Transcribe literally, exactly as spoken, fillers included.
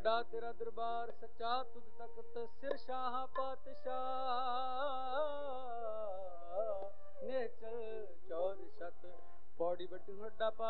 ਵੱਡਾ ਤੇਰਾ ਦਰਬਾਰ ਸੱਚਾ ਤੁਧ ਤਖਤ ਸਿਰ ਸ਼ਾਹ ਪਾਤਸ਼ਾਹ ਨਿਹਚਲ ਚੌਰ ਸਤ ਪੌੜੀ ਵੱਡੀ ਵੱਡਾ